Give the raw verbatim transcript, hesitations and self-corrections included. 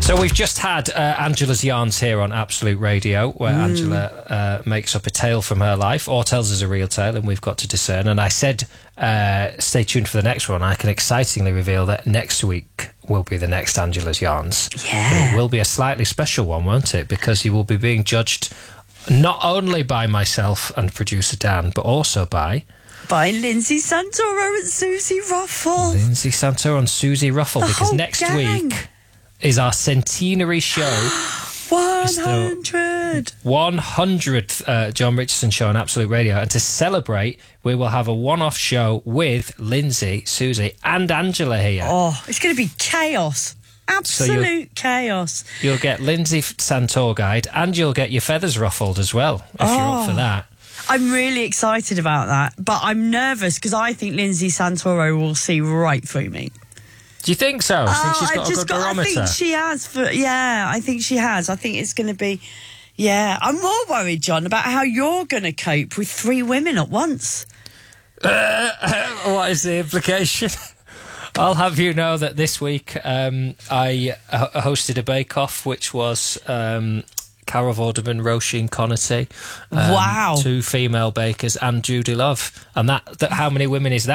So we've just had uh, Angela's Yarns here on Absolute Radio, where mm. Angela uh, makes up a tale from her life, or tells us a real tale, and we've got to discern. And I said, uh, stay tuned for the next one. I can excitingly reveal that next week will be the next Angela's Yarns. Yeah. But it will be a slightly special one, won't it? Because you will be being judged not only by myself and producer Dan, but also by... by Lindsay Santoro and Susie Ruffle. Lindsay Santoro and Susie Ruffle, the because whole next gang. week is our centenary show. one hundred! one hundredth uh, John Richardson show on Absolute Radio. And to celebrate, we will have a one-off show with Lindsay, Susie and Angela here. Oh, it's going to be chaos. Absolute so you'll, chaos. You'll get Lindsay Santoro guide, and you'll get your feathers ruffled as well, if oh. you're up for that. I'm really excited about that, but I'm nervous because I think Lindsay Santoro will see right through me. Do you think so? I oh, think she's got I a just good got, barometer. I think she has. For, yeah, I think she has. I think it's going to be... Yeah, I'm more worried, John, about how you're going to cope with three women at once. Uh, what is the implication? I'll have you know that this week um, I uh, hosted a bake-off, which was... Um, Carol Vorderman, Roisin Connaughty, um, wow, two female bakers, and Judy Love. And that, that how many women is that?